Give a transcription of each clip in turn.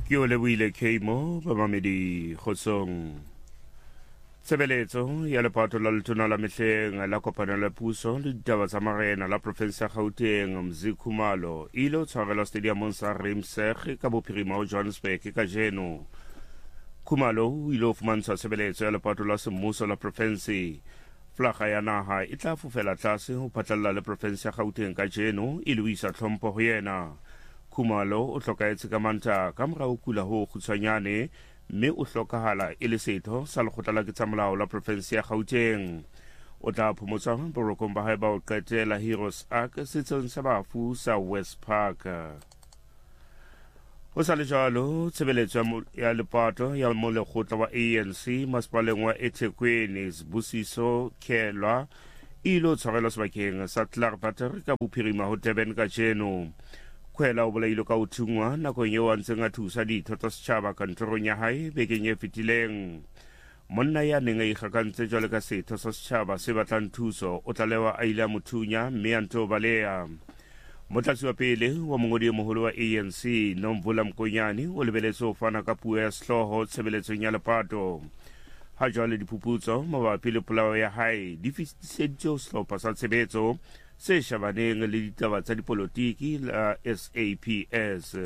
Ke o lebohile Keimo babamedi kgotsong. Tshebeletso ya lepato la letona la mehleng la kopano la puso le ditaba tsa marena la province ya Gauteng Mzi Khumalo ile o tshwarelwa stadiumong sa Rimsek ka bophirima ho Johannesburg ka jeno. Khumalo o ile o fumantshwa tshebeletso ya lepato la semmuso la province. Flaga ya naha e tla fofela tlase ho phatlalla le province ya Gauteng ka jeno ile o isa tlhompho ho yena. Khumalo o hlokahetse ka manta ka mora ho kula ho kgutshwanyane mme o hlokahala e le setho sa lekgotla la ketsamolao la province ya Gauteng. O tla phomotswa borokong ba hae ba ho qetela Heroes Arc setsong sa bafu sa West Park. Ho sa le jwalo, tshebeletso ya lepato ya molekgotla wa ANC masepaleng wa eThekwini Sibusiso Khelwa ile o tshwarelwa sebakeng sa Clarkwater ka bophirima ho Durban ka jeno. Khwela o bolailwe ka ho thungwa nakong eo a ntseng a thusa ditho tsa setjhaba kantorong ya hae bekeng e fetileng. Monna ya neng a ikgakantse jwale ka setho sa setjhaba se batlang thuso o tlalewa a ile a mo thunya mme a nto baleha. Motlatsi wa pele wa mongodi e moholo wa ANC Nomvula Mkonyane o lebeletse ho fana ka puo ya sehloho tshebeletsong ya lepato. Ha jwale diphuputso mabapi le polao ya hae di fetiseditse ho sehlopha sa tshebetso se shabaneng le ditaba tsa dipolotiki la SAPS.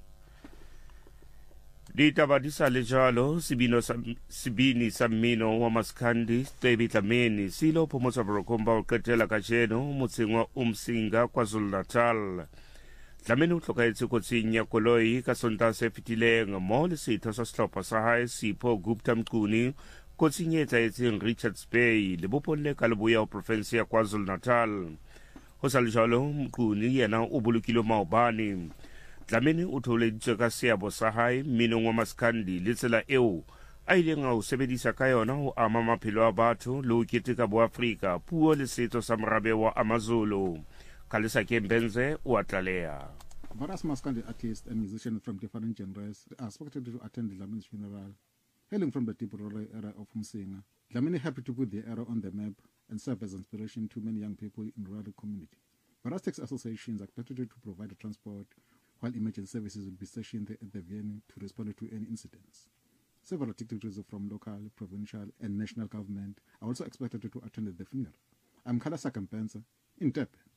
Ditaba di sa le jalo, sebini sa mmino wa Maskandi Stebi Tlameni silo phomotsa borokong ba ho qetela ka jeno motseng wa Umsinga KwaZulu-Natal. Tlameni o hlokahetse kotsing ya koloi ka Sontaha se fetileng mo le setho sa sehlopha sa hae Sipho Gupta Mquni kotsing e etsahetseng Richards Bay le bopolle ka leboya ho province ya KwaZulu-Natal. Ho sa le jalo, Mquni yena o bolokilwe maobane. Tlameni o tholeditswe ka seabo sa hae mminong wa Maskandi le tsela eo a ileng a o sebedisa ka yona ho ama maphelo a batho le ho keteka boafrika puo le setso sa morabe wa Amazulu. Kalisa Kembenze o a tlaleha. Various Maskandi artists and musicians from different genres are expected to attend Dlamini's funeral. Hailing from the deep rural area of Umsinga, Dlamini happy to put the area on the map and serve as inspiration to many young people in rural community. Various taxi associations are expected to provide transport, while emergency services will be stationed at the venue to respond to any incidents. Several dignitaries from local, provincial, and national government are also expected to attend the funeral. I'm Kalasa Kampenza in Durban.